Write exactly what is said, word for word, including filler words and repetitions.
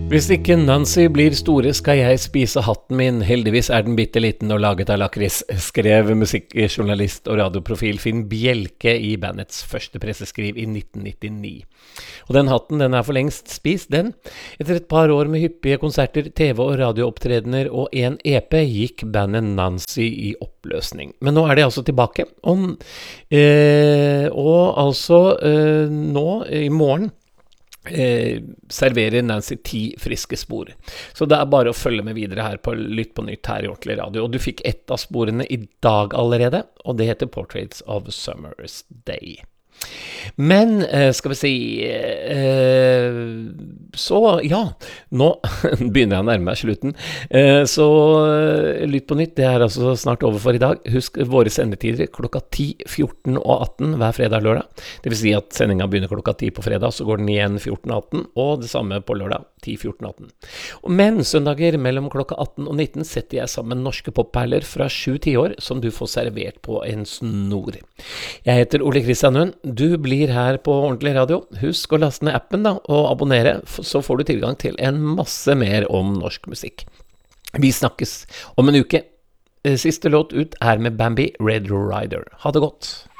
Hvis ikke Nancy blir store, skal jeg spise hatten min. Heldigvis er den bitte liten og laget av lakris, skrev musikkjournalist og radioprofil Finn Bjelke i bandets første presseskriv i nitten nittini. Og den hatten, den er for lengst spist, den. Etter et par år med hyppige konserter, T V- og radioopptredener og en E P gikk bandet Nancy i oppløsning. Men nå er de altså tilbake. Om, eh, og altså eh, nå, i morgen, Eh, serverer Nancy ti friske spor. Så det er bare å følge med videre her på Lytt på nytt her i Ordentlig Radio. Og du fikk ett av sporene i dag allerede, og det heter Portraits of Summer's Day. Men, eh, skal vi si, eh, så ja, nå begynner jeg å nærme meg slutten. Eh, så eh, Lytt på nytt, det er altså snart over for i dag. Husk våre sendetider klokka ti, fjorten og atten hver fredag og lørdag. Det vil si at sendingen begynner klokka ti på fredag, så går den igjen fjorten og atten, og det samme på lørdag, ti, fjorten og atten. Men søndager mellom klokka atten og nitten setter jeg sammen norske popperler fra sju tiår som du får servert på en snor. Jeg heter Ole Kristian Lund. Du blir her på Ordentlig Radio. Husk å laste ned appen da, og abonnere, så får du tilgang til en masse mer om norsk musikk. Vi snakkes om en uke. Siste låt ut er med Bambi, Red Rider. Ha det godt!